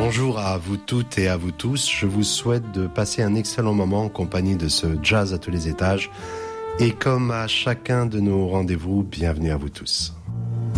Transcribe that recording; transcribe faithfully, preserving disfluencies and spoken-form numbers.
Bonjour à vous toutes et à vous tous. Je vous souhaite de passer un excellent moment en compagnie de ce jazz à tous les étages. Et comme à chacun de nos rendez-vous, bienvenue à vous tous.